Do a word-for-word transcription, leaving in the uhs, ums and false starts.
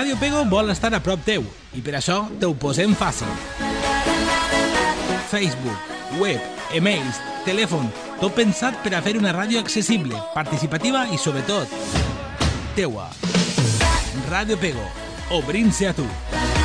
Ràdio Pego vol estar a prop teu i per això te ho posem fàcil. Facebook, web, emails, telèfon, tot pensat per a fer una ràdio accessible, participativa i, sobretot, teua. Ràdio Pego, obrint-se a tu.